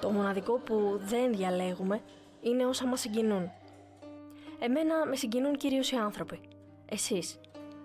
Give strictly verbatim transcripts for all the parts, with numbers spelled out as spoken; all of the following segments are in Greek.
Το μοναδικό που δεν διαλέγουμε είναι όσα μας συγκινούν. Εμένα με συγκινούν κυρίως οι άνθρωποι. Εσείς.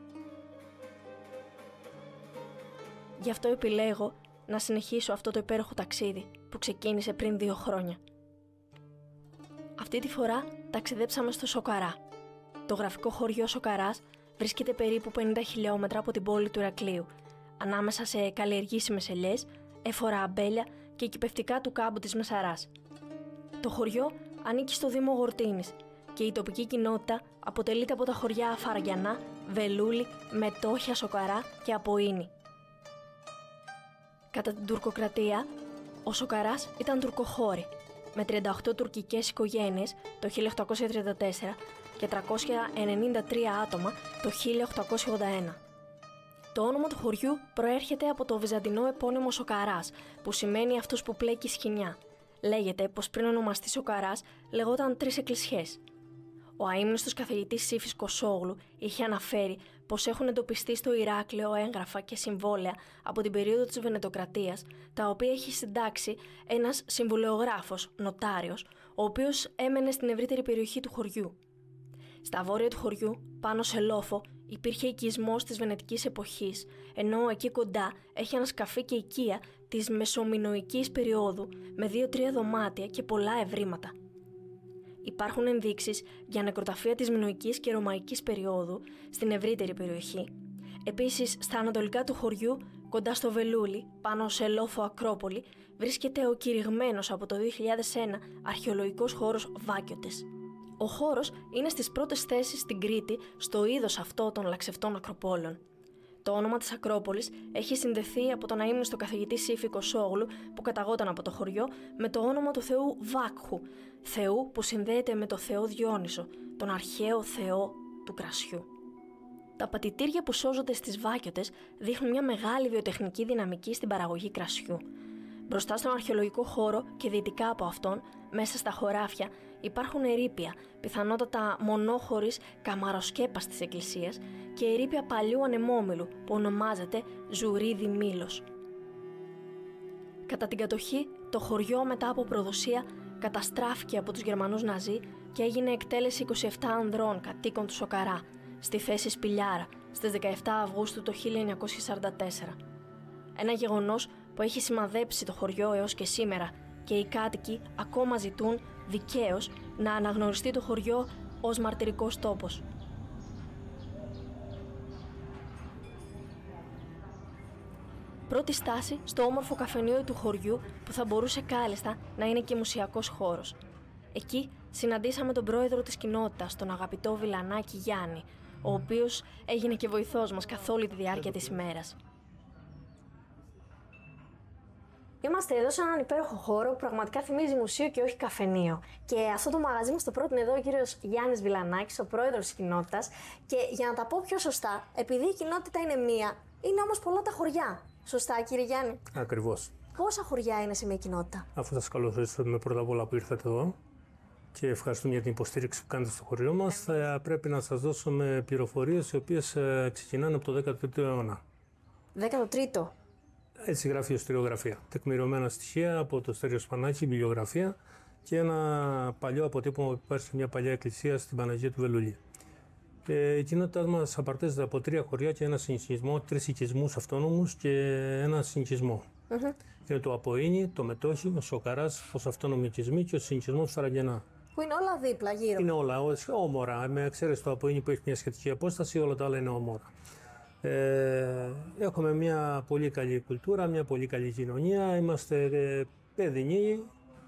Γι' αυτό επιλέγω να συνεχίσω αυτό το υπέροχο ταξίδι που ξεκίνησε πριν δύο χρόνια. Αυτή τη φορά ταξιδέψαμε στο Σοκαρά. Το γραφικό χωριό Σοκαράς βρίσκεται περίπου πενήντα χιλιόμετρα από την πόλη του Ηρακλείου, ανάμεσα σε καλλιεργήσιμες ελιές, έφορα αμπέλια και κηπευτικά του κάμπου της Μεσαράς. Το χωριό ανήκει στο Δήμο Γορτίνης και η τοπική κοινότητα αποτελείται από τα χωριά Φαραγιανά, Βελούλη, Μετόχια, Σοκαρά και Αποίνη. Κατά την τουρκοκρατία, ο Σοκαράς ήταν τουρκοχώρη, με τριάντα οκτώ τουρκικές οικογένειες το χίλια οκτακόσια τριάντα τέσσερα και τριακόσια ενενήντα τρία άτομα το χίλια οκτακόσια ογδόντα ένα. Το όνομα του χωριού προέρχεται από το βυζαντινό επώνυμο Σοκαράς, που σημαίνει αυτός που πλέκει σκοινιά. Λέγεται πως πριν ονομαστεί Σοκαράς λεγόταν Τρεις Εκκλησιές. Ο αείμνηστος καθηγητής Σύφης Κοσόγλου είχε αναφέρει πως έχουν εντοπιστεί στο Ηράκλειο έγγραφα και συμβόλαια από την περίοδο της Βενετοκρατίας, τα οποία έχει συντάξει ένας συμβολεογράφος, νοτάριος, ο οποίος έμενε στην ευρύτερη περιοχή του χωριού. Στα βόρεια του χωριού, πάνω σε λόφο, υπήρχε οικισμός της βενετικής εποχής, ενώ εκεί κοντά έχει ένα σκαφί και οικία της μεσομινοϊκής περίοδου με δύο-τρία δωμάτια και πολλά ευρήματα. Υπάρχουν ενδείξεις για νεκροταφεία της μινωικής και ρωμαϊκής περίοδου στην ευρύτερη περιοχή. Επίσης, στα ανατολικά του χωριού, κοντά στο Βελούλι, πάνω σε λόφο Ακρόπολη, βρίσκεται ο κηρυγμένος από το δύο χιλιάδες ένα αρχαιολογικός χώρος Βάκιωτες. Ο χώρος είναι στις πρώτες θέσεις στην Κρήτη στο είδος αυτό των λαξευτών ακροπόλων. Το όνομα της Ακρόπολης έχει συνδεθεί από τον αείμνηστο καθηγητή Σύφη Κοσόγλου που καταγόταν από το χωριό με το όνομα του θεού Βάκχου, θεού που συνδέεται με το θεό Διόνυσο, τον αρχαίο θεό του κρασιού. Τα πατητήρια που σώζονται στις Βάκιωτες δείχνουν μια μεγάλη βιοτεχνική δυναμική στην παραγωγή κρασιού. Μπροστά στον αρχαιολογικό χώρο και δυτικά από αυτόν, μέσα στα χωράφια, υπάρχουν ερείπια, πιθανότατα μονόχωρης καμαροσκέπας της εκκλησίας και ερείπια παλιού ανεμόμυλου που ονομάζεται Ζουρίδι Μήλος. Κατά την κατοχή, το χωριό μετά από προδοσία καταστράφηκε από τους Γερμανούς Ναζί και έγινε εκτέλεση είκοσι επτά ανδρών κατοίκων του Σοκαρά, στη θέση Σπηλιάρα, στις δεκαεπτά Αυγούστου του χίλια εννιακόσια σαράντα τέσσερα. Ένα γεγονός που έχει σημαδέψει το χωριό έως και σήμερα και οι κάτοικοι ακόμα ζητούν δικαίως να αναγνωριστεί το χωριό ως μαρτυρικός τόπος. Πρώτη στάση στο όμορφο καφενείο του χωριού που θα μπορούσε κάλλιστα να είναι και μουσιακός χώρος. Εκεί συναντήσαμε τον πρόεδρο της κοινότητας, τον αγαπητό Βιλανάκη Γιάννη, ο οποίος έγινε και βοηθός μας καθ' όλη τη διάρκεια της ημέρας. Είμαστε εδώ σε έναν υπέροχο χώρο που πραγματικά θυμίζει μουσείο και όχι καφενείο. Και αυτό το μαγαζί μας το πρότεινε εδώ ο κύριος Γιάννης Βιλανάκης, ο πρόεδρος της κοινότητας. Και για να τα πω πιο σωστά, επειδή η κοινότητα είναι μία, είναι όμως πολλά τα χωριά. Σωστά, κύριε Γιάννη? Ακριβώς. Πόσα χωριά είναι σε μια κοινότητα? Αφού σας καλωσορίσουμε πρώτα απ' όλα που ήρθατε εδώ και ευχαριστούμε για την υποστήριξη που κάνετε στο χωριό μας, θα πρέπει να σας δώσουμε πληροφορίες οι οποίες ξεκινάνε από το δέκατο τρίτο αιώνα. δέκατο τρίτο. Έτσι γράφει η ιστοριογραφία. Τεκμηριωμένα στοιχεία από το Στέριο Σπανάκη, βιβλιογραφία και ένα παλιό αποτύπωμα που υπάρχει σε μια παλιά εκκλησία στην Παναγία του Βελουλή. Ε, η κοινότητά μας απαρτίζεται από τρία χωριά και ένα συνοικισμό, τρεις οικισμούς αυτόνομους και ένα συνοικισμό. Mm-hmm. Είναι το Αποίνη, το Μετόχι, ο Σοκαράς, ως αυτόνομοι οικισμοί και ο συνοικισμός Φαραγιανά. Που είναι όλα δίπλα, γύρω. Είναι όλα όμορα. Με εξαίρεση το Αποίνη που έχει μια σχετική απόσταση, όλα τα άλλα είναι όμορα. Ε, έχουμε μια πολύ καλή κουλτούρα, μια πολύ καλή κοινωνία, είμαστε ε, παιδινοί.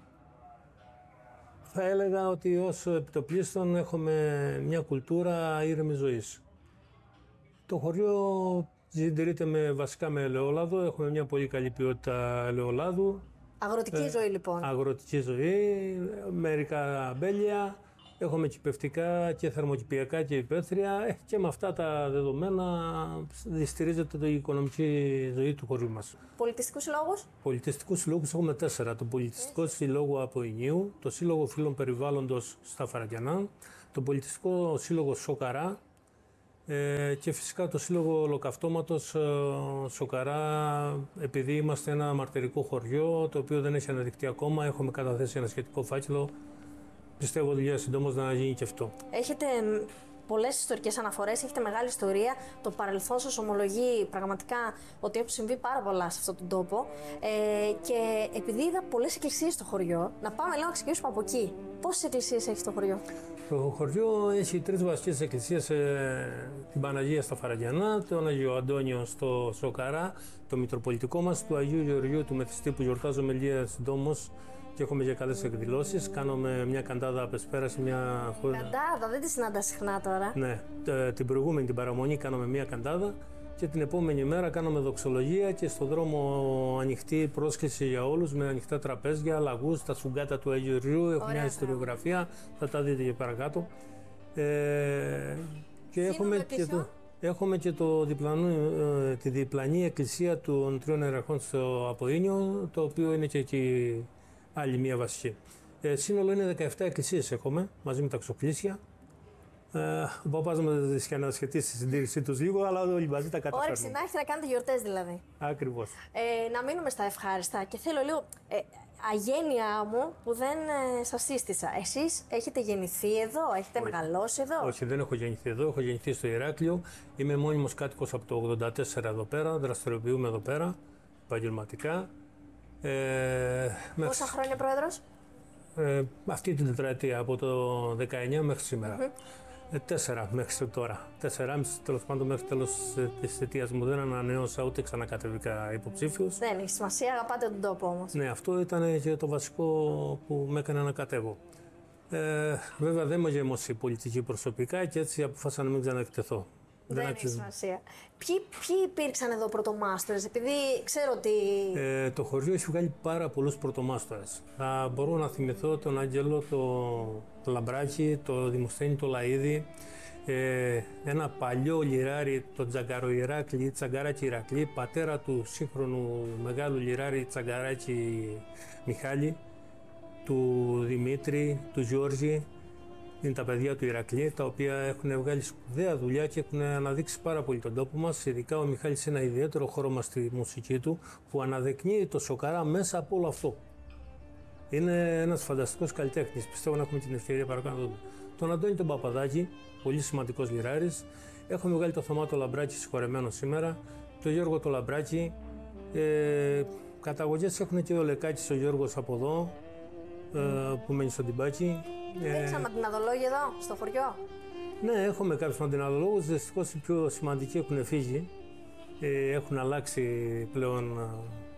Θα έλεγα ότι ως επιτοπλίστων έχουμε μια κουλτούρα ήρεμης ζωής. Το χωριό συντηρείται με, βασικά με ελαιόλαδο, έχουμε μια πολύ καλή ποιότητα ελαιολάδου. Αγροτική ε, ζωή λοιπόν. Αγροτική ζωή, μερικά αμπέλια. Έχουμε κηπευτικά και θερμοκηπιακά και υπαίθρια και με αυτά τα δεδομένα στηρίζεται η οικονομική ζωή του χωριού μας. Πολιτιστικούς συλλόγους? Πολιτιστικούς συλλόγους έχουμε τέσσερα. Το Πολιτιστικό Σύλλογο Αποηνίου, το Σύλλογο Φίλων Περιβάλλοντος στα Φαραγιανά, το Πολιτιστικό Σύλλογο Σοκαρά, Ε, και φυσικά το Σύλλογο Ολοκαυτώματος ε, Σοκαρά, επειδή είμαστε ένα μαρτυρικό χωριό, το οποίο δεν έχει αναδειχθεί ακόμα, έχουμε καταθέσει ένα σχετικό φάκελο. Πιστεύω δουλειά συντόμως να γίνει και αυτό. Έχετε πολλές ιστορικές αναφορές, έχετε μεγάλη ιστορία. Το παρελθόν σας ομολογεί πραγματικά ότι έχουν συμβεί πάρα πολλά σε αυτόν τον τόπο. Ε, και επειδή είδα πολλές εκκλησίες στο χωριό, να πάμε λίγο να ξεκινήσουμε από εκεί. Πόσες εκκλησίες έχει στο χωριό? Το χωριό έχει τρεις βασικές εκκλησίες, ε, την Παναγία στα Φαραγγιανά, τον Αγίο Αντώνιο στο Σοκαρά, το Μητροπολιτικό μας, του Αγίου Γεωργίου του Μεθιστή που γιορτάζουμε λίγα συντόμως και έχουμε και καλές εκδηλώσεις. Κάνουμε μια καντάδα απεσπέραση, μια... Καντάδα, δεν τη συναντά συχνά τώρα. Ναι, την προηγούμενη την παραμονή κάναμε μια καντάδα και την επόμενη μέρα κάναμε δοξολογία και στον δρόμο ανοιχτή πρόσκληση για όλους με ανοιχτά τραπέζια, λαγούς, τα σφουγγάτα του Αγίου Γεωργίου, έχω μια ιστοριογραφία, θα τα δείτε και παρακάτω. Ε, και έχουμε και, το, έχουμε και το διπλανό, ε, τη διπλανή εκκλησία των Τριών Ιεραρχών στο Αποήνιο, το οποίο είναι και εκεί άλλη μία βασική. Ε, σύνολο είναι δεκαεπτά εκκλησίες έχουμε, μαζί με τα ξοκλήσια. Ε, ο παπάς μας είχε ανασχετήσει τη συντήρησή τους λίγο, αλλά όλοι μαζί τα καταφέρνουν. Όρεξη να έχετε να κάνετε γιορτές δηλαδή. Ακριβώς. Ε, να μείνουμε στα ευχάριστα και θέλω λίγο ε, αγένειά μου που δεν ε, σας σύστησα. Εσείς έχετε γεννηθεί εδώ, έχετε Όχι. μεγαλώσει εδώ? Όχι, δεν έχω γεννηθεί εδώ, έχω γεννηθεί στο Ηράκλειο. Είμαι μόνιμος κάτοικος από το ογδόντα τέσσερα εδώ πέρα, δραστηριοποιούμε εδώ πέρα επαγγελματικά. Ε, Πόσα χρόνια πρόεδρος? Ε, αυτή την τετραετία, από το δεκαεννιά μέχρι σήμερα. Mm-hmm. Ε, τέσσερα μέχρι τώρα. Τέσσερα, τέλος πάντων, μέχρι τέλος της θητείας μου. Δεν ανανέωσα ούτε ξανακατεβήκα υποψήφιος. Δεν έχει σημασία, αγαπάτε τον τόπο όμως. Ναι, αυτό ήταν και το βασικό που με έκανε να κατέβω. Ε, βέβαια δεν με γέμωσε η πολιτική προσωπικά και έτσι αποφάσισα να μην ξαναεκτεθώ. Δεν, δεν έχει σημασία. Ποιοι, ποιοι υπήρξαν εδώ πρωτομάστορες, επειδή ξέρω ότι... Ε, το χωριό έχει βγάλει πάρα πολλούς πρωτομάστορες. Θα μπορώ να θυμηθώ τον Άγγελο, το, το Λαμπράκη, το Δημοσθένη, το Λαΐδη, ε, ένα παλιό λιράρι, το Τζαγκαροϊράκλη, Τσαγκαράκη Ηρακλή, πατέρα του σύγχρονου μεγάλου λιράρι Τσαγκαράκη Μιχάλη, του Δημήτρη, του Γιώργη. Είναι τα παιδιά του Ηρακλή, τα οποία έχουν βγάλει σπουδαία δουλειά και έχουν αναδείξει πάρα πολύ τον τόπο μας. Ειδικά ο Μιχάλης είναι ένα ιδιαίτερο χρώμα στη μουσική του που αναδεικνύει το Σοκαρά μέσα από όλο αυτό. Είναι ένας φανταστικός καλλιτέχνης. Πιστεύω να έχουμε την ευκαιρία παρακάτω να δούμε. Τον Αντώνη τον Παπαδάκη, πολύ σημαντικός λιράρης. Έχουμε βγάλει το Θωμά το Λαμπράκη συγχωρεμένο σήμερα. Το Γιώργο το Λαμπράκη. Ε, καταγωγές έχουν και ο Λεκάκης ο Γιώργος από εδώ, ε, που μένει στο Τιμπάκι. Έχεις μαντιναδολόγοι εδώ, στο χωριό? Ναι, έχουμε κάποιους μαντιναδολόγους. Δυστυχώς οι πιο σημαντικοί έχουν φύγει. Ε, έχουν αλλάξει πλέον α,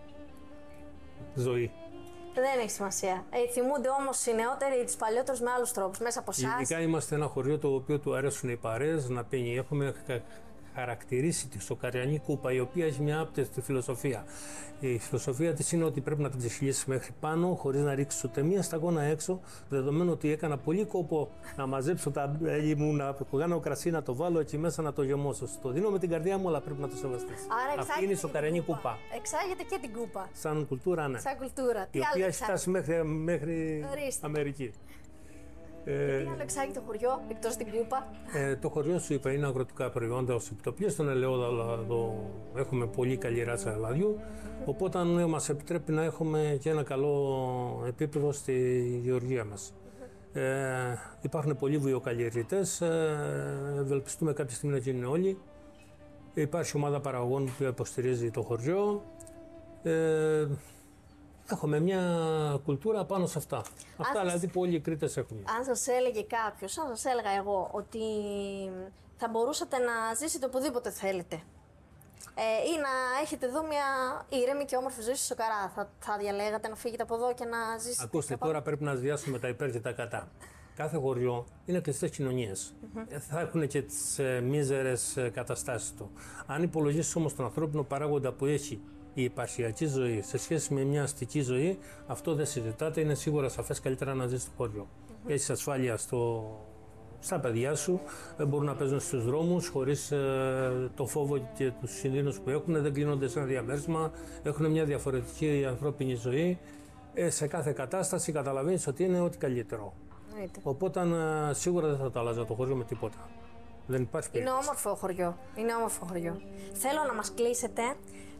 ζωή. Δεν έχει σημασία. Ε, θυμούνται όμως οι νεότεροι τους παλιότερους με άλλους τρόπους, μέσα από εσάς. Ειδικά είμαστε ένα χωριό το οποίο του αρέσουν οι παρέες να πίνει. Έχουμε χαρακτηρίσει τη Σοκαριανή κούπα, η οποία έχει μια άπτεστη φιλοσοφία. Η φιλοσοφία της είναι ότι πρέπει να την ξεχυλίσεις μέχρι πάνω, χωρίς να ρίξεις ούτε μία σταγόνα έξω, δεδομένου ότι έκανα πολύ κόπο να μαζέψω τα μπέλη μου, να κάνω κρασί, να το βάλω εκεί μέσα, να το γεμώσω. Το δίνω με την καρδιά μου, αλλά πρέπει να το σεβαστείς. Αυτή είναι η Σοκαριανή κούπα. κούπα. Εξάγεται και την κούπα. Σαν κουλτούρα, ναι. Σαν κουλτούρα. Η Τι οποία έχει φτάσει μέχρι, μέχρι Αμερική. Και τι άλλο εξάγει το χωριό, εκτός την κούπα? Ε, το χωριό σου είπα είναι αγροτικά προϊόντα ως επιτοπλίες. Στον ελαιόδαλο έχουμε πολύ καλή ράτσα λαδιού. Οπότε ναι, μας επιτρέπει να έχουμε και ένα καλό επίπεδο στη γεωργία μας. Ε, υπάρχουν πολλοί βιοκαλλιεργητές. Ε, ευελπιστούμε κάποια στιγμή να γίνουν όλοι. Υπάρχει ομάδα παραγωγών που υποστηρίζει το χωριό. Ε, Έχουμε μια κουλτούρα πάνω σε αυτά. Αυτά αν δηλαδή που όλοι οι Κρήτες έχουν. Αν σας έλεγε κάποιος, αν σας έλεγα εγώ ότι θα μπορούσατε να ζήσετε οπουδήποτε θέλετε ε, ή να έχετε εδώ μια ήρεμη και όμορφη ζωή στο Σοκαρά, θα, θα διαλέγατε να φύγετε από εδώ και να ζήσετε? Ακούστε, τώρα πρέπει να διάσουμε τα υπέρ και τα κατά. Κάθε χωριό είναι κλειστές κοινωνίες. Mm-hmm. Θα έχουν και τις ε, μίζερες ε, καταστάσεις του. Αν υπολογίσεις όμως τον ανθρώπινο παράγοντα που έχει η επαρχιακή ζωή σε σχέση με μια αστική ζωή, αυτό δεν συζητάται, είναι σίγουρα σαφές καλύτερα να ζεις στο χωριό. Mm-hmm. Έχεις ασφάλεια στο... στα παιδιά σου, μπορούν να παίζουν στους δρόμους χωρίς ε, το φόβο και τους κινδύνους που έχουν, δεν κλείνονται σε ένα διαμέρισμα, έχουν μια διαφορετική ανθρώπινη ζωή. Ε, σε κάθε κατάσταση καταλαβαίνεις ότι είναι ό,τι καλύτερο. Mm-hmm. Οπότε ε, σίγουρα δεν θα το αλλάζα το χωριό με τίποτα. Δεν υπάρχει Είναι περίπτωση. όμορφο χωριό. Είναι όμορφο χωριό. Θέλω να μας κλείσετε